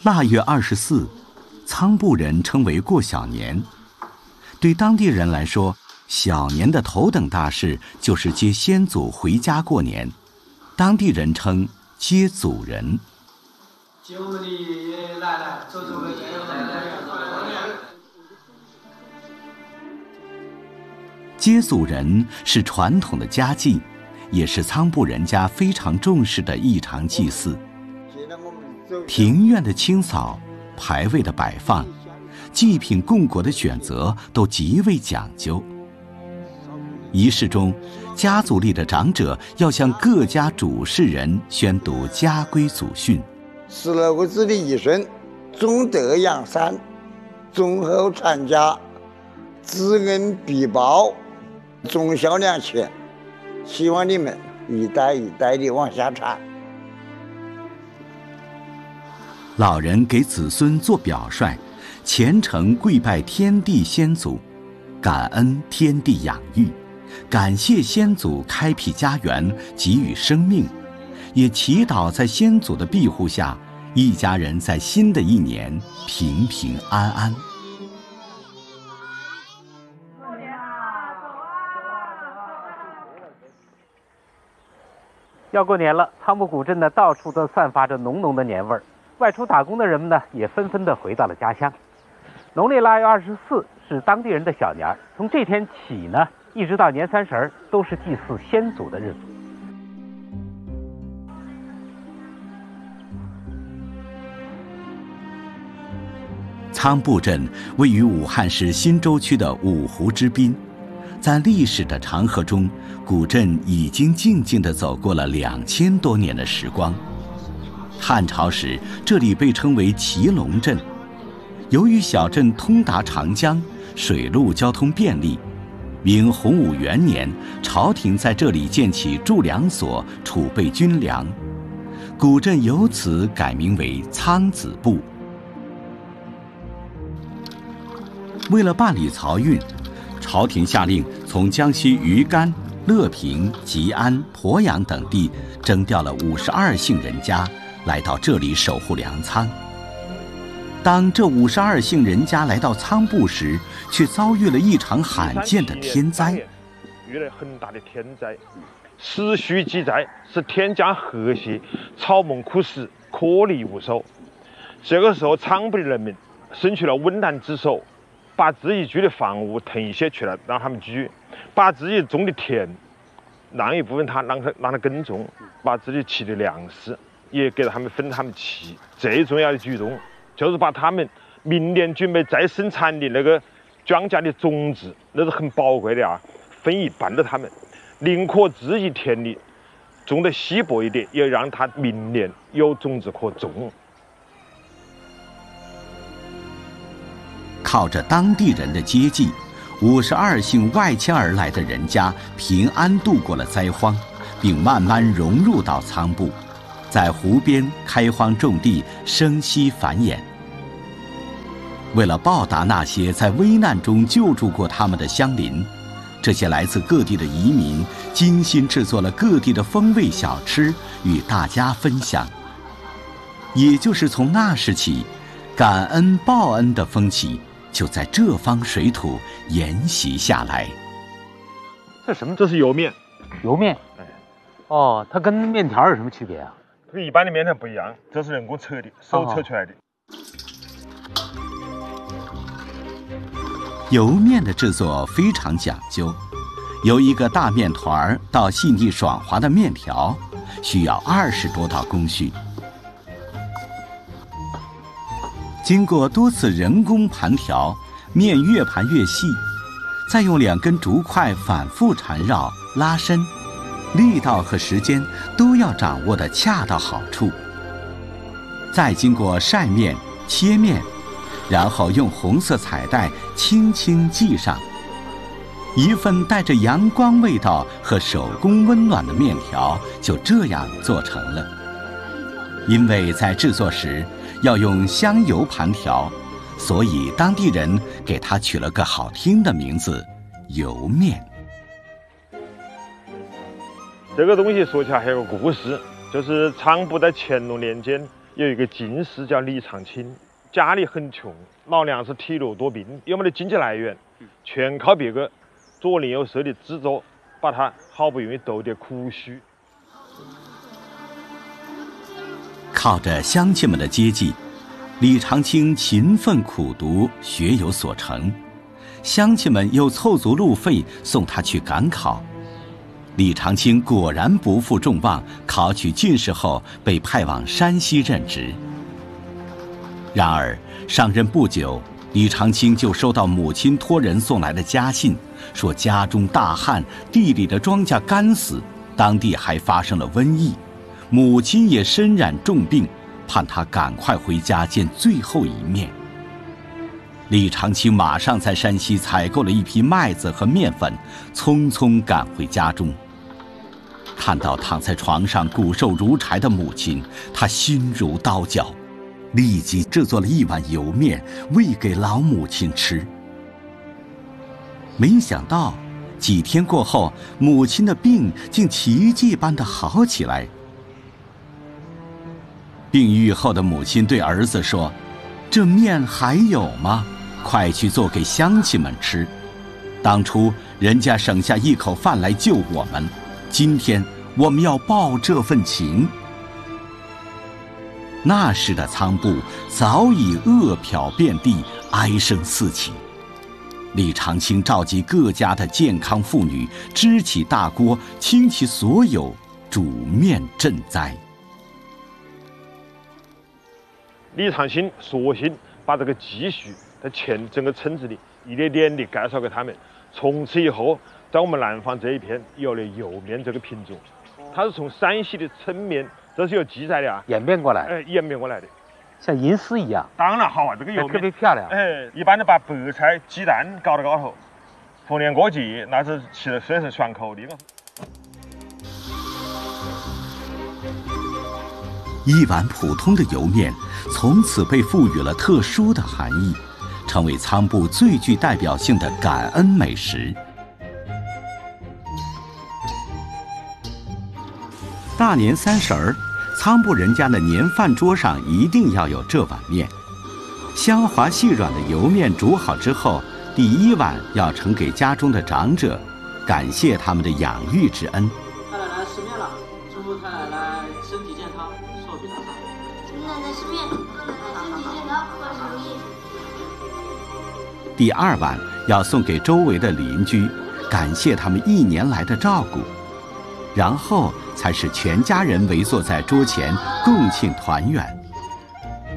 腊月24，仓部人称为过小年。对当地人来说，小年的头等大事就是接先祖回家过年，当地人称接祖人。 接我们的爷爷奶奶，走走个爷爷奶奶。 接祖人是传统的家祭，也是仓部人家非常重视的一场祭祀。庭院的清扫、牌位的摆放、祭品供果的选择都极为讲究。仪式中，家族里的长者要向各家主事人宣读家规祖训。 16个字的一生，种德养善，忠厚传家，知恩必报，忠孝两全。希望你们一代一代的往下传。 老人给子孙做表率，虔诚跪拜天地先祖，感恩天地养育，感谢先祖开辟家园，给予生命，也祈祷在先祖的庇护下，一家人在新的一年平平安安。 要过年了，仓部古镇呢，到处都散发着浓浓的年味儿。外出打工的人们呢，也纷纷的回到了家乡。农历腊月24是当地人的小年儿，从这天起呢，一直到年30都是祭祀先祖的日子。 仓部镇位于武汉市新洲区的五湖之滨，在历史的长河中，古镇已经静静地走过了2000多年的时光。汉朝时，这里被称为祁隆镇。由于小镇通达长江，水陆交通便利，明洪武元年，朝廷在这里建起驻粮所，储备军粮，古镇由此改名为仓子部。为了办理漕运，朝廷下令从江西余干、乐平、吉安、鄱阳等地征调了52姓人家来到这里守护粮仓。当这52姓人家来到仓部时，却遭遇了一场罕见的天灾。 遇了很大的天灾，史书记载是天降河蟹，草木枯死，颗粒无收。这个时候，仓部的人民伸出了温暖之手，把自己居的房屋腾卸出来让他们居，把自己种的田让一部分让他耕种，把自己吃的粮食也给他们分他们吃。最重要的举动就是把他们明年准备再生产的那个庄稼的种子，那是很宝贵的啊，分一半给他们，宁可自己田里种得稀薄一点，也让他明年有种子可种。 靠着当地人的接济，52姓外迁而来的人家平安度过了灾荒，并慢慢融入到仓部，在湖边开荒种地，生息繁衍。为了报答那些在危难中救助过他们的乡邻，这些来自各地的移民精心制作了各地的风味小吃与大家分享。也就是从那时起，感恩报恩的风气就在这方水土沿袭下来。 这什么？这是油面。 油面。哦，它跟面条有什么区别啊？ 跟一般的面条不一样，这是人工测的，手测出来的。 油面的制作非常讲究，由一个大面团到细腻爽滑的面条，需要20多道工序。经过多次人工盘调，面越盘越细，再用2根竹筷反复缠绕拉伸，力道和时间都要掌握得恰到好处。再经过晒面、切面，然后用红色彩带轻轻系上，一份带着阳光味道和手工温暖的面条就这样做成了。因为在制作时要用香油盘条，所以当地人给它取了个好听的名字——油面。 这个东西说起来还有个故事，就是仓部在乾隆年间有一个进士叫李长卿，家里很穷，老娘是体弱多病，有没得经济来源，全靠别个左邻右舍的资助，把他好不容易斗得苦须。 靠着乡亲们的接济，李长卿勤奋苦读，学有所成。乡亲们又凑足路费送他去赶考。李长卿果然不负众望，考取进士后被派往山西任职。然而上任不久，李长卿就收到母亲托人送来的家信，说家中大旱，地里的庄稼干死，当地还发生了瘟疫，母亲也身染重病，盼他赶快回家见最后一面。李长卿马上在山西采购了一批麦子和面粉，匆匆赶回家中。看到躺在床上骨瘦如柴的母亲，他心如刀绞，立即制作了一碗油面喂给老母亲吃。没想到几天过后，母亲的病竟奇迹般的好起来。病愈后的母亲对儿子说：“这面还有吗？快去做给乡亲们吃。当初人家省下一口饭来救我们，今天我们要报这份情。”那时的仓部早已饿殍遍地，哀声四起。李长卿召集各家的健康妇女，支起大锅，倾其所有，煮面赈灾。 李长卿索性把这个积蓄在整个村子里一点点地介绍给他们。从此以后，在我们南方这一片有了油面这个品种，它是从山西的抻面，这是有记载的啊， 演变过来， 演变过来的， 像银丝一样。 当然好啊，这个油面特别漂亮。 一般的把白菜、鸡蛋搞到高头，逢年过节那是吃的虽然是爽口的。 一碗普通的油面，从此被赋予了特殊的含义，成为仓部最具代表性的感恩美食。大年30，仓部人家的年饭桌上一定要有这碗面。香滑细软的油面煮好之后，第一碗要呈给家中的长者，感谢他们的养育之恩。 太奶奶吃面了，祝福太奶奶身体健康，寿比大餐。 祝奶奶吃面，祝奶奶身体健康，万事如意。 第二碗要送给周围的邻居，感谢他们1年来的照顾。然后才是全家人围坐在桌前共庆团圆。